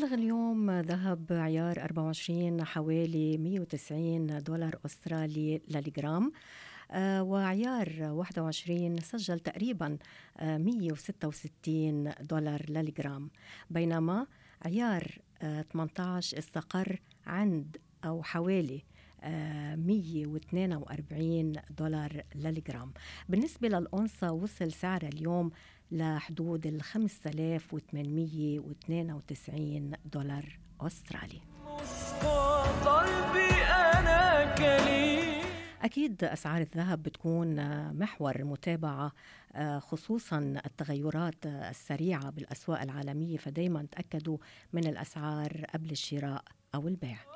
بلغ اليوم ذهب عيار 24 حوالي $190 أسترالي للجرام. وعيار 21 سجل تقريبا $166 للجرام، بينما عيار 18 استقر عند أو حوالي $142 للجرام. بالنسبة للأونصة وصل سعر اليوم لحدود $5892 أسترالي. أكيد أسعار الذهب بتكون محور متابعة، خصوصا التغيرات السريعة بالأسواق العالمية، فدايما تأكدوا من الأسعار قبل الشراء أو البيع.